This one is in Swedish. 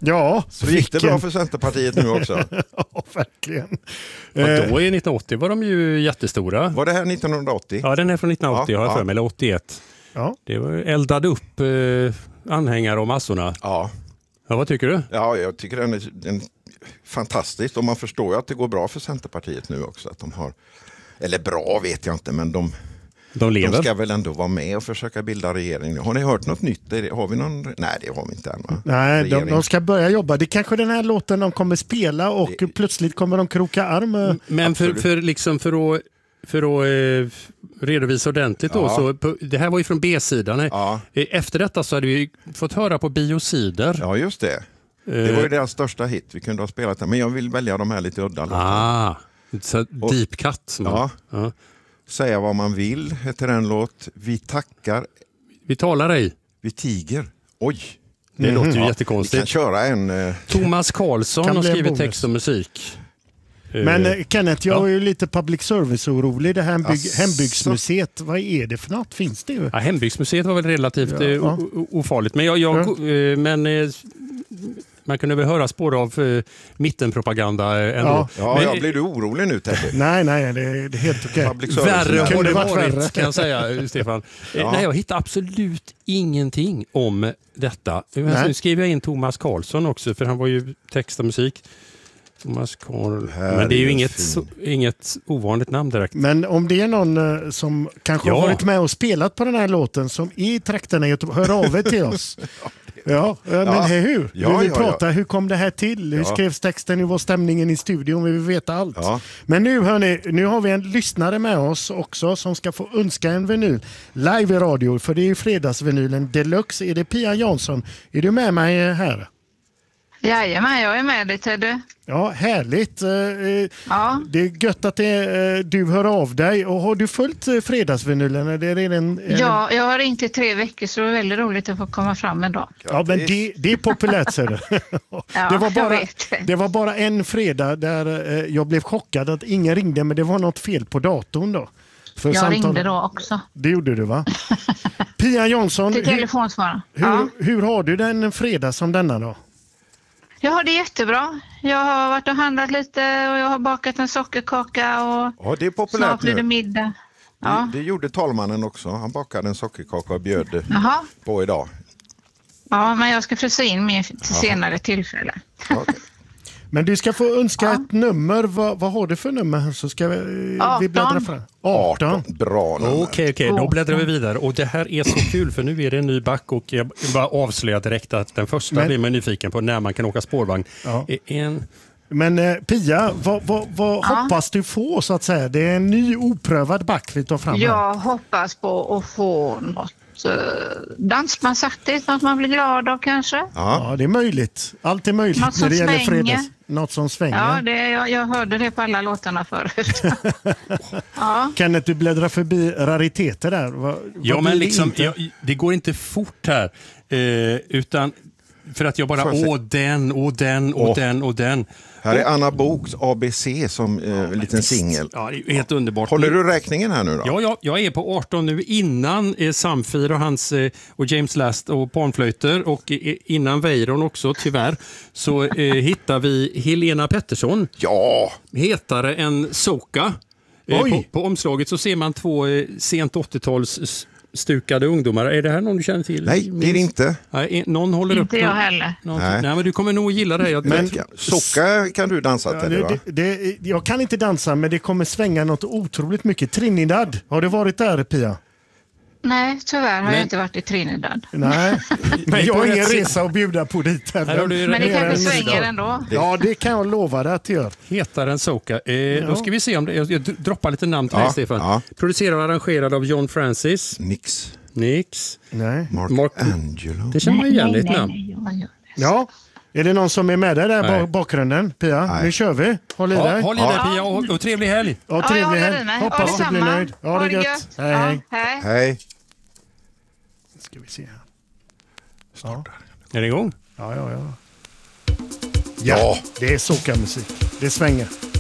Ja, så gick det bra för Centerpartiet nu också. Ja, verkligen. Och då i 1980 var de ju jättestora. Var det här 1980? Ja, den är från 1980 har jag för mig, eller 81. Ja. Det var eldade upp anhängare och massorna. Ja. Ja, vad tycker du? Ja, jag tycker den är fantastisk. Och man förstår ju att det går bra för Centerpartiet nu också. Att de har, eller bra vet jag inte, men de ska väl ändå vara med och försöka bilda regering. Har ni hört något nytt? Har vi någon? Nej, det har vi inte än, va? Nej, de ska börja jobba. Det är kanske den här låten de kommer spela och plötsligt kommer de kroka arm. Men för att redovisa ordentligt då, så det här var ju från B-sidan. Ja. Efter detta så hade vi fått höra på Biocider. Ja, just det. Det var ju deras största hit. Vi kunde ha spelat det, men jag vill välja de här lite udda låtarna. Så Deep Cut. Ja. Säga vad man vill heter en låt. Vi tackar. Vi talar ej. Vi tiger. Oj. Det låter ju jättekonstigt. Vi kan köra en... Thomas Karlsson har skrivit text och musik. Men Kenneth, jag är ju lite public service-orolig. Det här hembygdsmuseet, vad är det för något? Finns det ju? Ja, hembygdsmuseet var väl relativt ofarligt. Men man kunde väl höra spår av mittenpropaganda ändå. Ja, blir du orolig nu, Teddy? Nej, det är helt okej. Värre har det varit, kan jag säga, Stefan. Nej, jag hittar absolut ingenting om detta. Nu skriver jag in Thomas Karlsson också, för han var ju text och musik. Thomas Karl. Men det är ju inget ovanligt namn direkt. Men om det är någon som kanske har varit med och spelat på den här låten som är i trakterna i Göteborg, hör av er till oss. Men hur? Vi vill prata. Hur kom det här till? Hur skrevs texten? Hur var stämningen i studion? Vi vill veta allt. Ja. Men nu hörni, nu har vi en lyssnare med oss också som ska få önska en vinyl live i radio. För det är ju fredagsvinylen Deluxe. Är det Pia Jansson? Är du med mig här? Jajamän, jag är med dig, Teddy. Ja, härligt. Det är gött att du hör av dig. Och har du följt fredagsvinylen? Ja, jag har ringt i 3 veckor så det är väldigt roligt att få komma fram en dag. Ja, men det är populärt, ser du. Det var bara en fredag där jag blev chockad att ingen ringde, men det var något fel på datorn då. Jag ringde då också. Det gjorde du, va? Pia Jansson, till telefonsvara. Hur har du den fredag som denna då? Jag har det jättebra. Jag har varit och handlat lite och jag har bakat en sockerkaka och det är populärt snart blir det middag. Ja. Det gjorde talmannen också. Han bakade en sockerkaka och bjöd på idag. Ja, men jag ska frysa in mer till senare tillfälle. Okay. Men du ska få önska ett nummer. Vad har du för nummer? Så ska vi bläddra fram. 18. Bra nummer. Okej. Då bläddrar vi vidare. Och det här är så kul för nu är det en ny back och jag bara avslöjar direkt att den första blir man nyfiken på när man kan åka spårvagn. Ja. Men Pia, vad hoppas du få så att säga? Det är en ny oprövad back vi tar fram här. Jag hoppas på att få något dansbandsaktigt, något man blir glad av kanske. Ja, det är möjligt. Allt är möjligt något när det gäller svänger. Fredags. Något som svänger. Ja, jag hörde det på alla låtarna förut. Kenneth, du bläddrar förbi rariteter där. Men liksom, det går inte fort här. Utan för att jag bara, den. Här är Anna Boks ABC som en liten singel. Ja, det är helt underbart. Håller du räkningen här nu då? Ja, jag är på 18 nu. Innan Samfir och hans och James Last och panflöjter och innan Weiron också, tyvärr, så hittar vi Helena Pettersson. Ja! Hetare än Soka. På omslaget så ser man 2 sent 80-tals stukade ungdomar. Är det här någon du känner till? Nej, det är det inte. Nej, någon håller inte upp. Jag heller. Nej, men du kommer nog gilla det. Men Socka kan du dansa till, va? Jag kan inte dansa, men det kommer svänga något otroligt mycket. Trinidad. Har du varit där, Pia? Nej, tyvärr har jag inte varit i Trinidad. Nej, men jag har ingen resa att bjuda på dit. Men det kanske svänger ändå. Ja, det kan jag lova dig att det gör. Hetare än Soka. Då ska vi se om det. Jag droppar lite namn till dig, Stefan. Ja. Producerad och arrangerad av John Francis. Nix. Nej. Mark Angelo. Det känner man igen lite namn. Ja. Är det någon som är med där i bakgrunden, Pia? Nej. Nu kör vi. Håll i dig. Håll i dig, Pia, och trevlig helg. Ja, trevlig helg. Hoppas du blir nöjd. Ja, det är gött. Hej. Ska vi se här. Startar. Är det igång? Ja. Ja, det är soca-musik. Det svänger.